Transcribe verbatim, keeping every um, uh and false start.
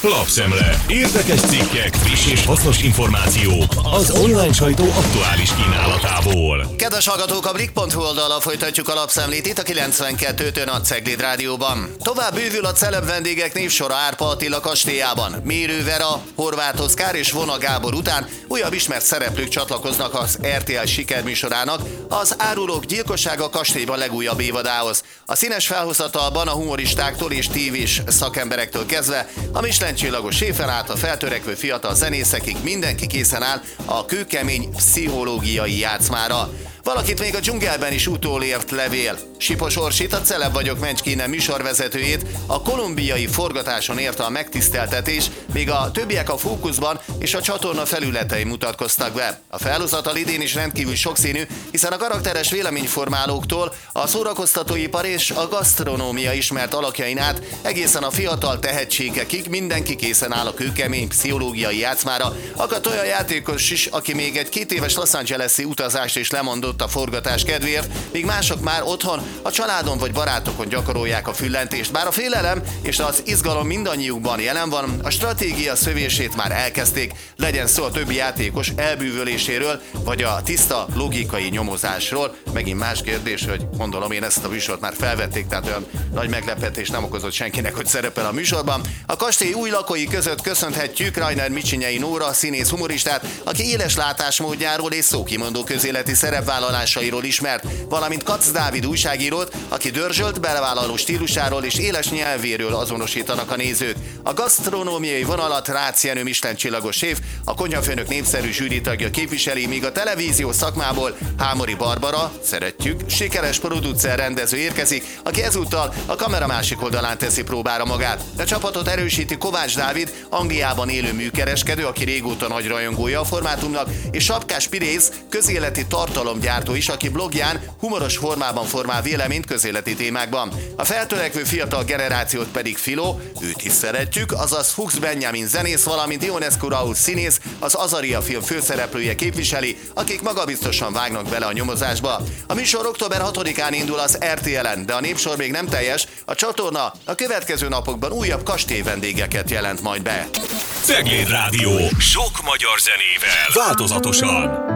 Lapszemle. Érdekes cikkek, friss és hasznos információk az online sajtó aktuális kínálatából. Kedves hallgatók, a blik pont hu oldalra folytatjuk a lapszemlét itt a kilencvenkettőtől a Cegléd Rádióban. Tovább bővül a celeb vendégek névsora Árpa Attila kastélyában. Mérő Vera, Horváth Oszkár és Vona Gábor után újabb ismert szereplők csatlakoznak az er té el sikerműsorának, az Árulók gyilkossága kastélyban legújabb évadához. A színes felhozatalban a humoristáktól és tévés szakemberektől kezdve a Michelin-csillagos séfen át a feltörekvő fiatal zenészekig mindenki készen áll a kőkemény pszichológiai játszmára. Valakit még a dzsungelben is utolért levél. Sipos Orsit, a Celeb vagyok Mencskine műsorvezetőjét a kolumbiai forgatáson érte a megtiszteltetés, míg a többiek a fókuszban és a csatorna felületein mutatkoztak be. A felhozatal idén is rendkívül sokszínű, hiszen a karakteres véleményformálóktól a szórakoztatóipar és a gasztronómia ismert alakjain át egészen a fiatal tehetségekig mindenki készen áll a kőkemény pszichológiai játszmára. Akadt olyan játékos is, aki még egy két éves Los Angeles-i utazást is lemondott a forgatás kedvéért, míg mások már otthon, a családon vagy barátokon gyakorolják a füllentést. Bár a félelem és az izgalom mindannyiukban jelen van, a stratégia szövését már elkezdték, legyen szó a többi játékos elbűvöléséről, vagy a tiszta logikai nyomozásról. Megint más kérdés, hogy gondolom én ezt a műsort már felvették, tehát olyan nagy meglepetés nem okozott senkinek, hogy szerepel a műsorban. A kastély új lakói között köszönhetjük Rajner Micsinyei Nóra, színész humoristát, aki éles látásmódjáról és szókimondó közéleti szerepvállalásairól ismert, valamint Kac Dávid újságírót, aki dörzsölt, belevállaló stílusáról és éles nyelvéről azonosítanak a nézők. A gasztronómiai vonalat Rácz Jenő Michelin-csillagos séf, a konyhafőnök népszerű zsűritagja képviseli, míg a televízió szakmából Hámori Barbara, szeretjük, sikeres producer rendező érkezik, aki ezúttal a kamera másik oldalán teszi próbára magát. A csapatot erősíti Kovács Dávid, Angliában élő műkereskedő, aki régóta nagy rajongója a formátumnak, és Sapkás Pirész, közéleti tartalomgyártó is, aki blogján humoros formában formál véleményt közéleti témákban. A feltörekvő fiatal generációt pedig Filó, őt is szeretjük, azaz Fuchs Benjamin zenész, valamint Ionescu Raúl színész, az Azaria film főszereplője képviseli, akik magabiztosan vágnak bele a nyomozásba. A műsor október hatodikán indul az er té elen, de a népsor még nem teljes, a csatorna a következő napokban újabb kastély vendégeket jelent majd be. Cegléd Rádió. Sok magyar zenével. Változatosan.